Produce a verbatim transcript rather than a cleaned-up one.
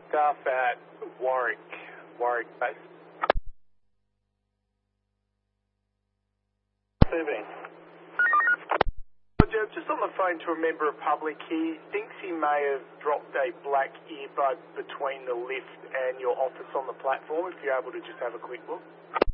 staff at Warwick, Warwick Base. Serving. Roger, just on the phone to a member of public, he thinks he may have dropped a black earbud between the lift and your office on the platform, if you're able to just have a quick look.